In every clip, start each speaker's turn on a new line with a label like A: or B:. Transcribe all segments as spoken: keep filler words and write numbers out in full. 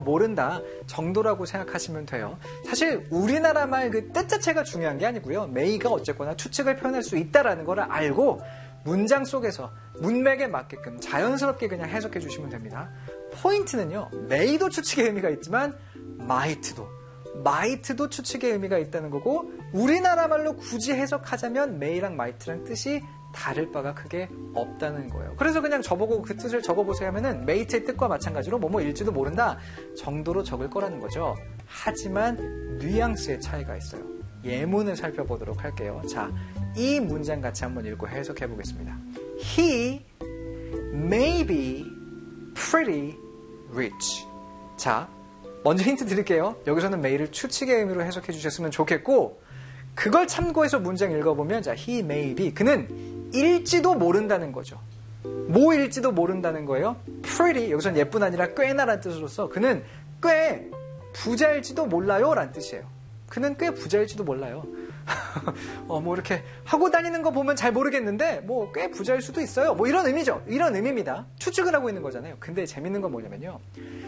A: 모른다 정도라고 생각하시면 돼요. 사실 우리나라 말 그 뜻 자체가 중요한 게 아니고요. 메이가 어쨌거나 추측을 표현할 수 있다라는 걸 알고 문장 속에서 문맥에 맞게끔 자연스럽게 그냥 해석해 주시면 됩니다. 포인트는요. 메이도 추측의 의미가 있지만 마이트도 마이트도 추측의 의미가 있다는 거고 우리나라 말로 굳이 해석하자면 메이랑 마이트랑 뜻이 다를 바가 크게 없다는 거예요. 그래서 그냥 저보고 그 뜻을 적어보세요 하면은 메이트의 뜻과 마찬가지로 뭐뭐일지도 모른다 정도로 적을 거라는 거죠. 하지만 뉘앙스의 차이가 있어요. 예문을 살펴보도록 할게요. 자, 이 문장 같이 한번 읽고 해석해 보겠습니다. He may be pretty rich. 자, 먼저 힌트 드릴게요. 여기서는 may를 추측의 의미로 해석해 주셨으면 좋겠고 그걸 참고해서 문장 읽어보면 자, he may be 그는 일지도 모른다는 거죠. 뭐일지도 모른다는 거예요. pretty 여기서는 예쁜 아니라 꽤나라는 뜻으로서 그는 꽤 부자일지도 몰라요 라는 뜻이에요. 그는 꽤 부자일지도 몰라요. 어, 뭐 이렇게 하고 다니는 거 보면 잘 모르겠는데 뭐 꽤 부자일 수도 있어요. 뭐 이런 의미죠. 이런 의미입니다. 추측을 하고 있는 거잖아요. 근데 재밌는 건 뭐냐면요.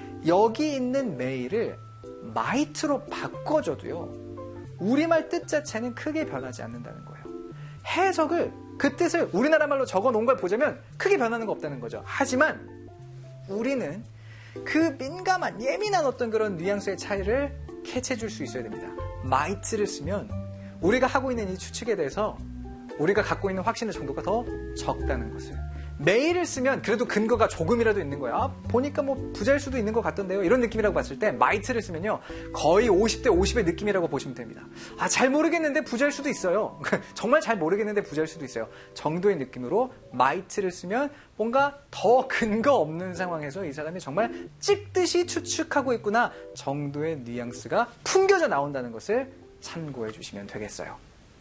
A: 여기 있는 may를 might로 바꿔줘도요. 우리말 뜻 자체는 크게 변하지 않는다는 거예요. 해석을 그 뜻을 우리나라 말로 적어 놓은 걸 보자면 크게 변하는 거 없다는 거죠. 하지만 우리는 그 민감한 예민한 어떤 그런 뉘앙스의 차이를 캐치해 줄 수 있어야 됩니다. might를 쓰면 우리가 하고 있는 이 추측에 대해서 우리가 갖고 있는 확신의 정도가 더 적다는 것을 may를 쓰면 그래도 근거가 조금이라도 있는 거야. 아, 보니까 뭐 부자일 수도 있는 것 같던데요. 이런 느낌이라고 봤을 때 might를 쓰면요. 거의 오십 대 오십의 느낌이라고 보시면 됩니다. 아, 잘 모르겠는데 부자일 수도 있어요. 정말 잘 모르겠는데 부자일 수도 있어요. 정도의 느낌으로 might를 쓰면 뭔가 더 근거 없는 상황에서 이 사람이 정말 찍듯이 추측하고 있구나 정도의 뉘앙스가 풍겨져 나온다는 것을 참고해 주시면 되겠어요.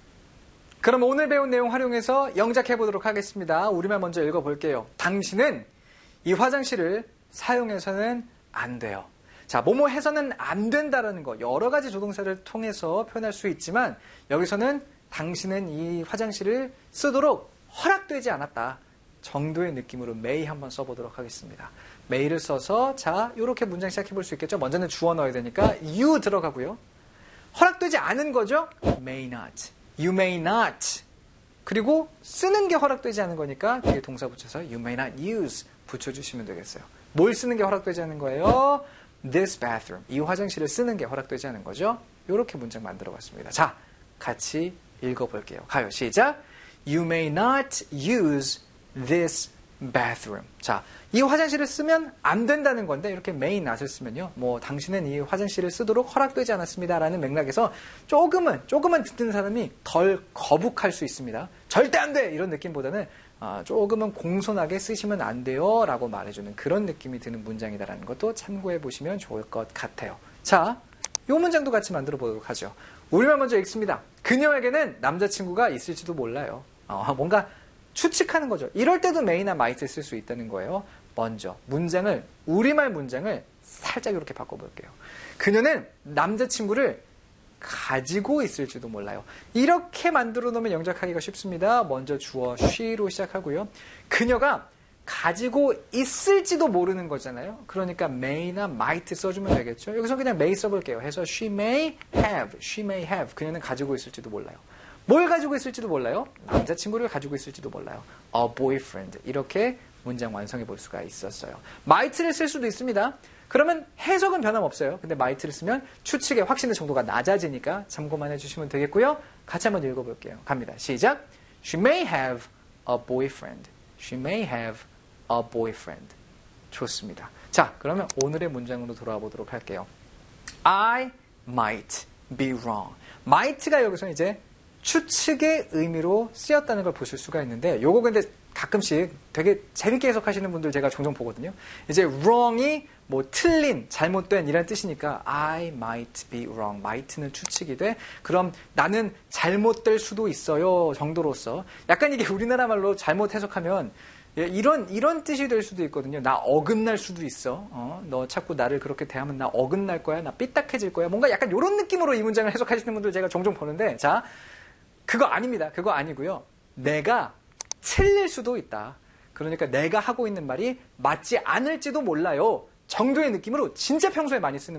A: 그럼 오늘 배운 내용 활용해서 영작해 보도록 하겠습니다. 우리말 먼저 읽어볼게요. 당신은 이 화장실을 사용해서는 안 돼요. 자, 뭐뭐 해서는 안 된다라는 거 여러 가지 조동사를 통해서 표현할 수 있지만 여기서는 당신은 이 화장실을 쓰도록 허락되지 않았다 정도의 느낌으로 may 한번 써보도록 하겠습니다. may를 써서 자, 이렇게 문장 시작해 볼 수 있겠죠. 먼저는 주어 넣어야 되니까 you 들어가고요. 허락되지 않은 거죠. may not. You may not. 그리고 쓰는 게 허락되지 않은 거니까 뒤에 동사 붙여서 you may not use 붙여주시면 되겠어요. 뭘 쓰는 게 허락되지 않은 거예요? This bathroom. 이 화장실을 쓰는 게 허락되지 않은 거죠. 이렇게 문장 만들어봤습니다. 자, 같이 읽어볼게요. 가요. 시작. You may not use this bathroom. 자, 이 화장실을 쓰면 안 된다는 건데 이렇게 may not을 쓰면요. 뭐 당신은 이 화장실을 쓰도록 허락되지 않았습니다라는 맥락에서 조금은 조금은 듣는 사람이 덜 거북할 수 있습니다. 절대 안 돼! 이런 느낌보다는 아, 조금은 공손하게 쓰시면 안 돼요 라고 말해주는 그런 느낌이 드는 문장이다라는 것도 참고해 보시면 좋을 것 같아요. 자, 이 문장도 같이 만들어 보도록 하죠. 우리말 먼저 읽습니다. 그녀에게는 남자친구가 있을지도 몰라요. 어, 뭔가 추측하는 거죠. 이럴 때도 may나 might 쓸 수 있다는 거예요. 먼저 문장을 우리말 문장을 살짝 이렇게 바꿔볼게요. 그녀는 남자친구를 가지고 있을지도 몰라요. 이렇게 만들어 놓으면 영작하기가 쉽습니다. 먼저 주어 she로 시작하고요. 그녀가 가지고 있을지도 모르는 거잖아요. 그러니까 may나 might 써주면 되겠죠. 여기서 그냥 may 써볼게요. 해서 she may have, she may have. 그녀는 가지고 있을지도 몰라요. 뭘 가지고 있을지도 몰라요. 남자친구를 가지고 있을지도 몰라요. A boyfriend. 이렇게 문장 완성해 볼 수가 있었어요. might를 쓸 수도 있습니다. 그러면 해석은 변함없어요. 근데 might를 쓰면 추측의 확신의 정도가 낮아지니까 참고만 해주시면 되겠고요. 같이 한번 읽어볼게요. 갑니다. 시작. She may have a boyfriend. She may have a boyfriend. 좋습니다. 자, 그러면 오늘의 문장으로 돌아와 보도록 할게요. I might be wrong. might가 여기서 이제 추측의 의미로 쓰였다는 걸 보실 수가 있는데 요거 근데 가끔씩 되게 재밌게 해석하시는 분들 제가 종종 보거든요. 이제 wrong이 뭐 틀린, 잘못된 이런 뜻이니까 I might be wrong. might는 추측이 돼. 그럼 나는 잘못될 수도 있어요 정도로서 약간 이게 우리나라 말로 잘못 해석하면 이런 이런 뜻이 될 수도 있거든요. 나 어긋날 수도 있어. 어, 너 자꾸 나를 그렇게 대하면 나 어긋날 거야. 나 삐딱해질 거야. 뭔가 약간 이런 느낌으로 이 문장을 해석하시는 분들 제가 종종 보는데 자, 그거 아닙니다. 그거 아니고요. 내가 틀릴 수도 있다. 그러니까 내가 하고 있는 말이 맞지 않을지도 몰라요. 정도의 느낌으로 진짜 평소에 많이 쓰는